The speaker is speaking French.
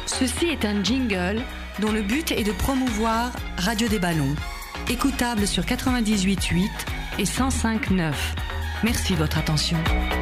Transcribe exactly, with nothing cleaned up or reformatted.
Ceci est un jingle dont le but est de promouvoir Radio des Ballons, écoutable sur quatre-vingt-dix-huit virgule huit et cent cinq virgule neuf. Merci de votre attention.